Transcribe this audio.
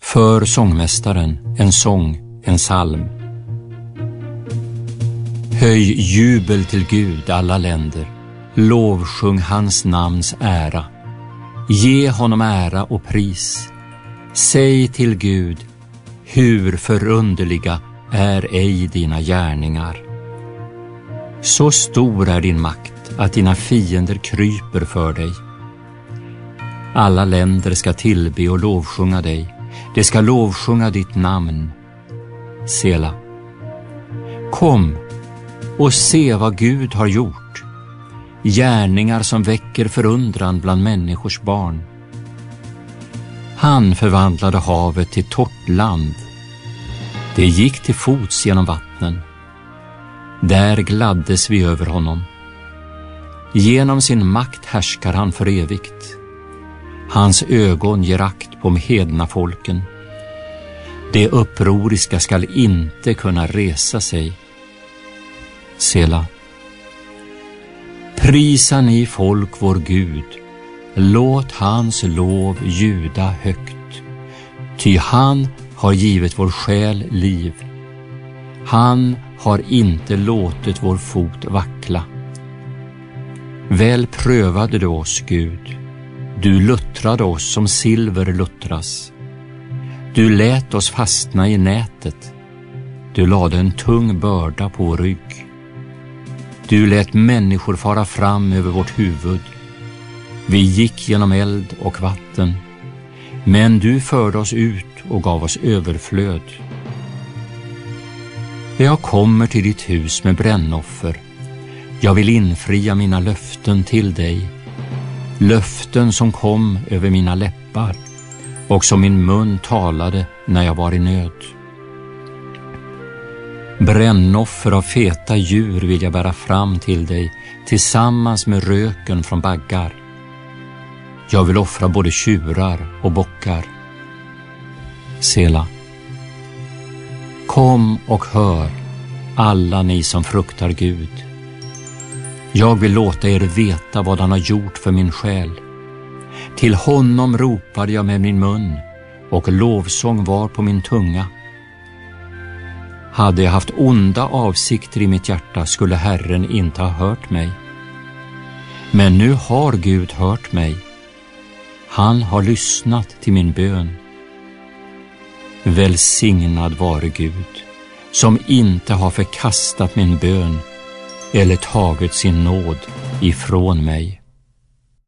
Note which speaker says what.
Speaker 1: För sångmästaren en sång, en psalm. Höj jubel till Gud alla länder, lovsjung hans namns ära. Ge honom ära och pris. Säg till Gud, hur förunderliga är ej dina gärningar. Så stor är din makt att dina fiender kryper för dig. Alla länder ska tillbe och lovsjunga dig. Det ska lovsjunga ditt namn. Sela. Kom och se vad Gud har gjort. Gärningar som väcker förundran bland människors barn. Han förvandlade havet till torrt land. Det gick till fots genom vattnen. Där gladdes vi över honom. Genom sin makt härskar han för evigt. Hans ögon ger akt på hedna folken. Det upproriska skall inte kunna resa sig. Sela. Prisa ni folk vår Gud. Låt hans lov ljuda högt. Ty han har givit vår själ liv. Han har inte låtit vår fot vackla. Väl prövade du oss, Gud. Du luttrade oss som silver luttras. Du lät oss fastna i nätet. Du lade en tung börda på vår rygg. Du lät människor fara fram över vårt huvud. Vi gick genom eld och vatten. Men du förde oss ut och gav oss överflöd. Jag kommer till ditt hus med brännoffer. Jag vill infria mina löften till dig. Löften som kom över mina läppar och som min mun talade när jag var i nöd. Brännoffer av feta djur vill jag bära fram till dig tillsammans med röken från baggar. Jag vill offra både tjurar och bockar. Sela. Kom och hör, alla ni som fruktar Gud. Jag vill låta er veta vad han har gjort för min själ. Till honom ropade jag med min mun, och lovsång var på min tunga. Hade jag haft onda avsikter i mitt hjärta skulle Herren inte ha hört mig. Men nu har Gud hört mig. Han har lyssnat till min bön. Välsignad vare Gud, som inte har förkastat min bön eller tagit sin nåd ifrån mig.